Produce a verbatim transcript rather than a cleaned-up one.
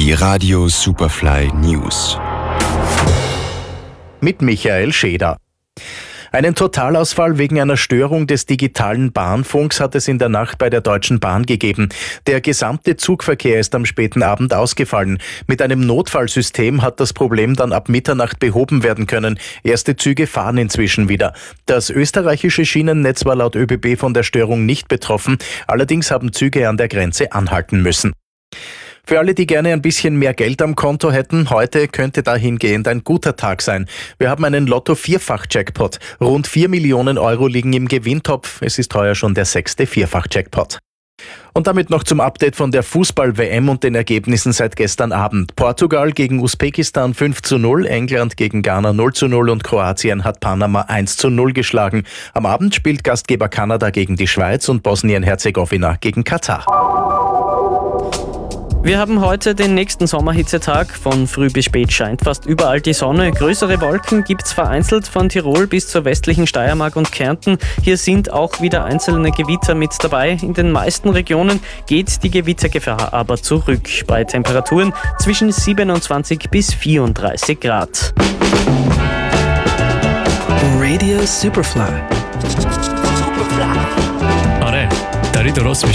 Die Radio Superfly News. Mit Michael Scheder. Einen Totalausfall wegen einer Störung des digitalen Bahnfunks hat es in der Nacht bei der Deutschen Bahn gegeben. Der gesamte Zugverkehr ist am späten Abend ausgefallen. Mit einem Notfallsystem hat das Problem dann ab Mitternacht behoben werden können. Erste Züge fahren inzwischen wieder. Das österreichische Schienennetz war laut ÖBB von der Störung nicht betroffen. Allerdings haben Züge an der Grenze anhalten müssen. Für alle, die gerne ein bisschen mehr Geld am Konto hätten, heute könnte dahingehend ein guter Tag sein. Wir haben einen Lotto-Vierfach-Jackpot. Rund vier Millionen Euro liegen im Gewinntopf. Es ist heuer schon der sechste Vierfach-Jackpot. Und damit noch zum Update von der Fußball-W M und den Ergebnissen seit gestern Abend. Portugal gegen Usbekistan fünf zu null, England gegen Ghana null zu null und Kroatien hat Panama eins zu null geschlagen. Am Abend spielt Gastgeber Kanada gegen die Schweiz und Bosnien-Herzegowina gegen Katar. Wir haben heute den nächsten Sommerhitzetag. Von früh bis spät scheint fast überall die Sonne. Größere Wolken gibt's vereinzelt von Tirol bis zur westlichen Steiermark und Kärnten. Hier sind auch wieder einzelne Gewitter mit dabei. In den meisten Regionen geht die Gewittergefahr aber zurück. Bei Temperaturen zwischen siebenundzwanzig bis vierunddreißig Grad. Radio Superfly. अरे तरी तो रोज